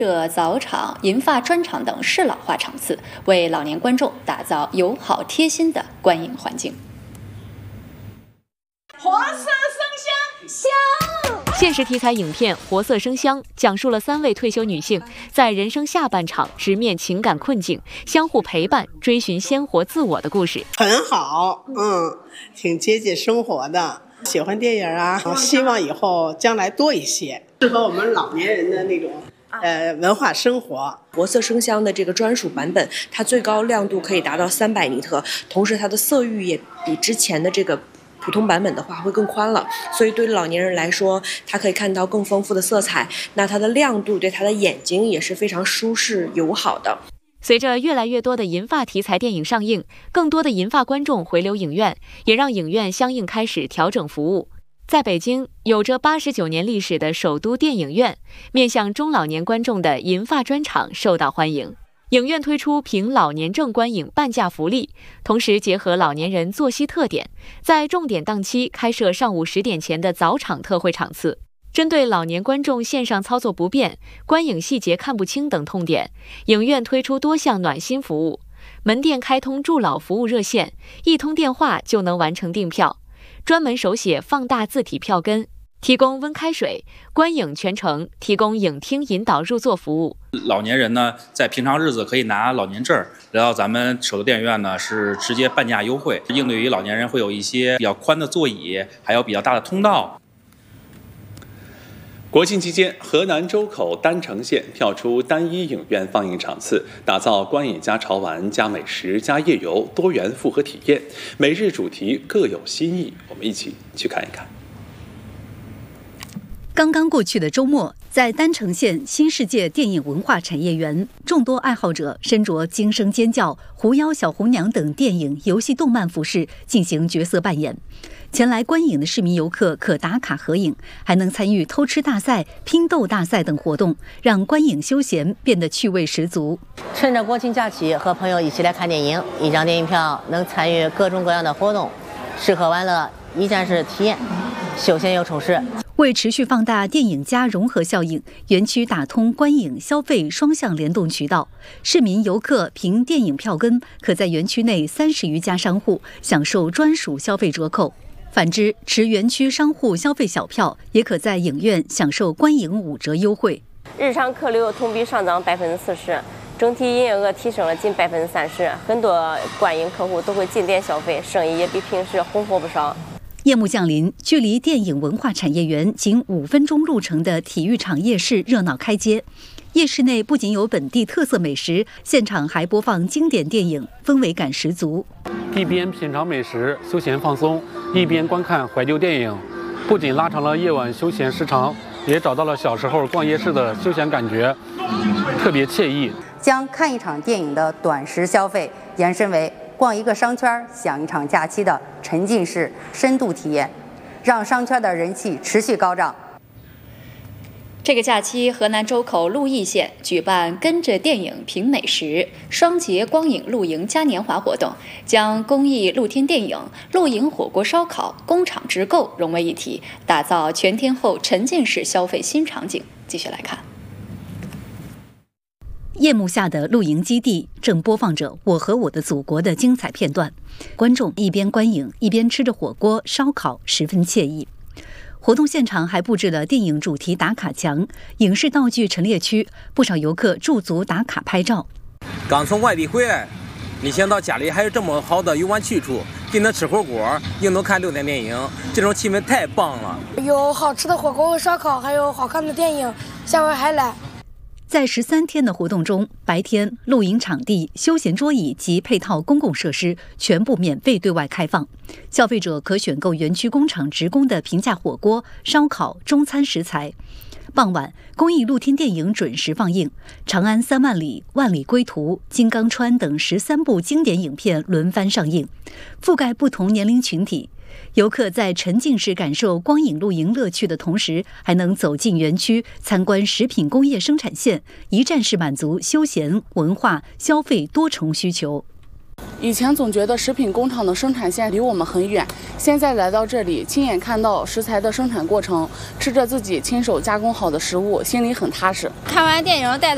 设早场、银发专场等适老化场次，为老年观众打造友好贴心的观影环境。 活色生香， 现实题材影片《活色生香》讲述了3位退休女性在人生下半场直面情感困境，相互陪伴，追寻鲜活自我的故事。 很好，挺接近生活的。喜欢电影啊，希望以后将来多一些，适合我们老年人的那种文化生活。 活色生香的这个专属版本，它最高亮度可以达到300尼特，同时它的色域也比之前的这个普通版本的话会更宽了，所以对老年人来说，他可以看到更丰富的色彩，那它的亮度对他的眼睛也是非常舒适友好的。 随着越来越多的银发题材电影上映，更多的银发观众回流影院，也让影院相应开始调整服务。在北京，有着89年历史的首都电影院，面向中老年观众的银发专场受到欢迎。影院推出凭老年证观影半价福利，同时结合老年人作息特点，在重点档期开设上午10点前的早场特惠场次。针对老年观众线上操作不便、观影细节看不清等痛点，影院推出多项暖心服务。门店开通助老服务热线，一通电话就能完成订票，专门手写放大字体票根，提供温开水，观影全程提供影厅引导入座服务。 老年人呢，在平常日子可以拿老年证来到咱们首都电影院呢，是直接半价优惠，应对于老年人会有一些比较宽的座椅，还有比较大的通道。 国庆期间，河南周口单城县跳出单一影院放映场次，打造观影加潮玩加美食加夜游多元复合体验，每日主题各有新意。我们一起去看一看。 刚刚过去的周末，在单城县新世界电影文化产业园，众多爱好者身着惊声尖叫、狐妖小红娘等电影、游戏、动漫服饰进行角色扮演。前来观影的市民游客可打卡合影，还能参与偷吃大赛、拼豆大赛等活动，让观影休闲变得趣味十足。 趁着国庆假期，和朋友一起来看电影，一张电影票能参与各种各样的活动，吃喝玩乐一站式体验，休闲又充实。 为持续放大电影加融合效应，园区打通观影消费双向联动渠道，市民游客凭电影票根，可在园区内30余家商户享受专属消费折扣。反之，持园区商户消费小票，也可在影院享受观影5折优惠。 日常客流同比上涨40%，整体营业额提升了近30%，很多观影客户都会进店消费，生意也比平时红火不少。 夜幕降临，距离电影文化产业园仅5分钟路程的体育场夜市热闹开街。夜市内不仅有本地特色美食，现场还播放经典电影，氛围感十足。 一边品尝美食、休闲放松，一边观看怀旧电影，不仅拉长了夜晚休闲时长，也找到了小时候逛夜市的休闲感觉，特别惬意。 将看一场电影的短时消费延伸为逛一个商圈、享一场假期的沉浸式深度体验，让商圈的人气持续高涨。 这个假期，河南周口鹿邑县举办跟着电影品美食双节光影露营嘉年华活动，将公益露天电影、露营火锅烧烤、工厂直购融为一体，打造全天候沉浸式消费新场景。继续来看。 夜幕下的露营基地正播放着《我和我的祖国》的精彩片段，观众一边观影一边吃着火锅烧烤，十分惬意。活动现场还布置了电影主题打卡墙、影视道具陈列区，不少游客驻足打卡拍照。 刚从外地回来，没想到家里还有这么好的游玩去处，既能吃火锅，又能看6点电影，这种气氛太棒了。 有好吃的火锅和烧烤，还有好看的电影，下回还来。 在13天的活动中，白天露营场地、休闲桌椅及配套公共设施全部免费对外开放，消费者可选购园区工厂直供的平价火锅、烧烤、中餐食材。傍晚，公益露天电影准时放映，《长安3万里》《万里归途》《金刚川》等13部经典影片轮番上映，覆盖不同年龄群体。游客在沉浸式感受光影露营乐趣的同时，还能走进园区参观食品工业生产线，一站式满足休闲、文化、消费多重需求。 以前总觉得食品工厂的生产线离我们很远，现在来到这里，亲眼看到食材的生产过程，吃着自己亲手加工好的食物，心里很踏实。 看完电影带着